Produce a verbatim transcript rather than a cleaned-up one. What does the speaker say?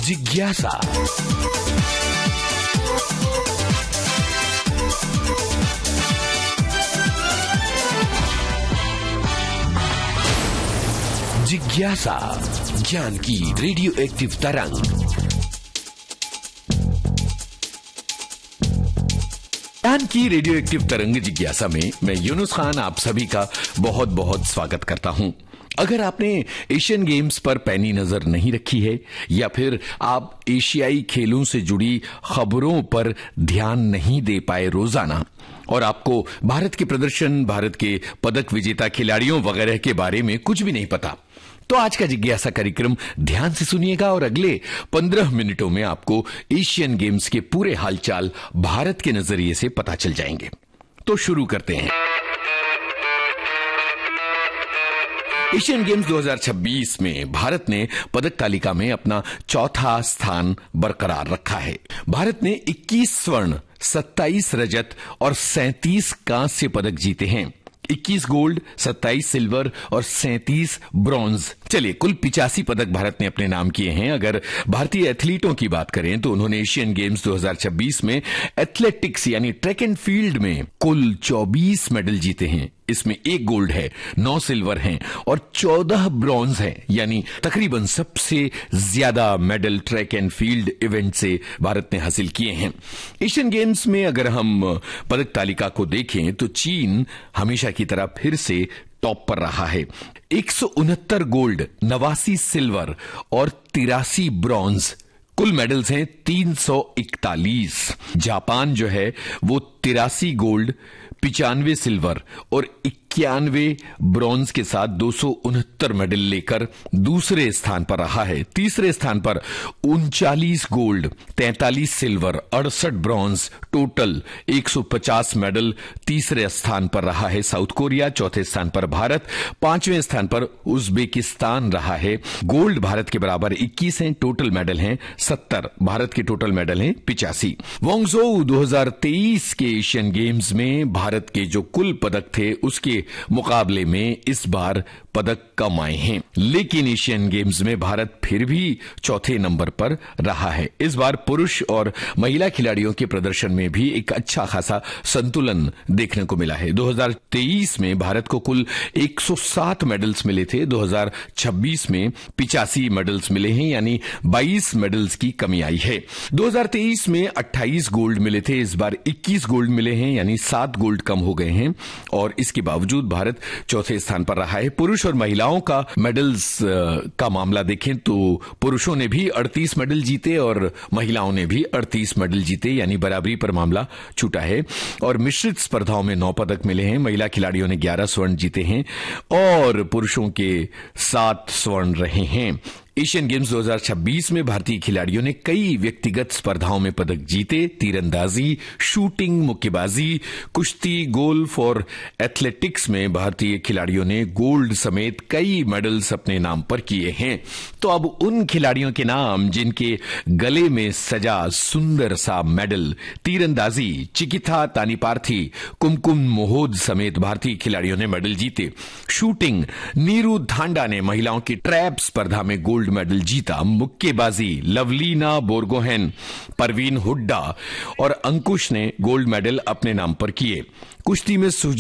जिज्ञासा। जिज्ञासा, ज्ञान की रेडियो एक्टिव तरंग। ज्ञान की रेडियो एक्टिव तरंग जिज्ञासा में मैं यूनुस खान आप सभी का बहुत बहुत स्वागत करता हूं। अगर आपने एशियन गेम्स पर पैनी नजर नहीं रखी है या फिर आप एशियाई खेलों से जुड़ी खबरों पर ध्यान नहीं दे पाए रोजाना और आपको भारत के प्रदर्शन, भारत के पदक विजेता खिलाड़ियों वगैरह के बारे में कुछ भी नहीं पता, तो आज का जिज्ञासा कार्यक्रम ध्यान से सुनिएगा और अगले पंद्रह मिनटों में आपको एशियन गेम्स के पूरे हालचाल भारत के नजरिए से पता चल जाएंगे। तो शुरू करते हैं। एशियन गेम्स दो हज़ार छब्बीस में भारत ने पदक तालिका में अपना चौथा स्थान बरकरार रखा है। भारत ने इक्कीस स्वर्ण, सत्ताईस रजत और सैंतीस कांस्य पदक जीते हैं। इक्कीस गोल्ड, सत्ताईस सिल्वर और सैंतीस ब्रॉन्ज। चलिए, कुल पिचासी पदक भारत ने अपने नाम किए हैं। अगर भारतीय एथलीटों की बात करें तो उन्होंने एशियन गेम्स दो हज़ार छब्बीस में एथलेटिक्स यानी ट्रैक एंड फील्ड में कुल चौबीस मेडल जीते हैं। इसमें एक गोल्ड है, नौ सिल्वर हैं और चौदह ब्रॉन्ज हैं, यानी तकरीबन सबसे ज्यादा medal track and field event से भारत ने हासिल किए हैं। एशियन गेम्स में अगर हम पदक तालिका को देखें तो चीन हमेशा की तरह फिर से टॉप पर रहा है। एक सौ उनहत्तर गोल्ड, नवासी सिल्वर और तिरासी ब्रॉन्ज। कुल मेडल्स हैं तीन सौ इकतालीस। जापान जो है वो तिरासी गोल्ड, पिचानवे सिल्वर और इक्यानवे ब्रॉन्ज के साथ दो सौ उनहत्तर मेडल लेकर दूसरे स्थान पर रहा है। तीसरे स्थान पर उनचालीस गोल्ड, तैंतालीस सिल्वर, अड़सठ ब्रॉन्ज, टोटल एक सौ पचास मेडल तीसरे स्थान पर रहा है साउथ कोरिया। चौथे स्थान पर भारत, पांचवें स्थान पर उज्बेकिस्तान रहा है। गोल्ड भारत के बराबर इक्कीस हैं, टोटल मेडल हैं सत्तर। भारत के टोटल मेडल हैं पिचासी। वोंगजोउ दो हज़ार तेईस के एशियन गेम्स में भारत के जो कुल पदक थे उसके मुकाबले में इस बार पदक कम आए हैं, लेकिन एशियन गेम्स में भारत फिर भी चौथे नंबर पर रहा है। इस बार पुरुष और महिला खिलाड़ियों के प्रदर्शन में भी एक अच्छा खासा संतुलन देखने को मिला है। दो हज़ार तेईस में भारत को कुल एक सौ सात मेडल्स मिले थे। दो हज़ार छब्बीस में पिचासी मेडल्स मिले हैं, यानी बाईस मेडल्स की कमी आई है। दो हज़ार तेईस में अट्ठाईस गोल्ड मिले थे, इस बार इक्कीस गोल्ड मिले हैं, यानी सात गोल्ड कम हो गए हैं और इसके बावजूद भारत चौथे स्थान पर रहा है। पुरुष और महिलाओं का मेडल्स का मामला देखें तो पुरुषों ने भी अड़तीस मेडल जीते और महिलाओं ने भी अड़तीस मेडल जीते, यानी बराबरी पर मामला छूटा है। और मिश्रित स्पर्धाओं में नौ पदक मिले हैं। महिला खिलाड़ियों ने ग्यारह स्वर्ण जीते हैं और पुरुषों के सात स्वर्ण रहे हैं। एशियन गेम्स दो हज़ार छब्बीस में भारतीय खिलाड़ियों ने कई व्यक्तिगत स्पर्धाओं में पदक जीते। तीरंदाजी, शूटिंग, मुक्केबाजी, कुश्ती, गोल्फ और एथलेटिक्स में भारतीय खिलाड़ियों ने गोल्ड समेत कई मेडल्स अपने नाम पर किए हैं। तो अब उन खिलाड़ियों के नाम जिनके गले में सजा सुंदर सा मेडल। तीरंदाजी, चिकिथा तानीपार्थी, कुमकुम मोहोद समेत भारतीय खिलाड़ियों ने मेडल जीते। शूटिंग, नीरू धांडा ने महिलाओं की ट्रैप स्पर्धा में गोल्ड मेडल जीता। मुक्केबाजी, लवलीना बोरगोहेन, परवीन हुड्डा और अंकुश ने गोल्ड मेडल अपने नाम पर किए। कुश्ती में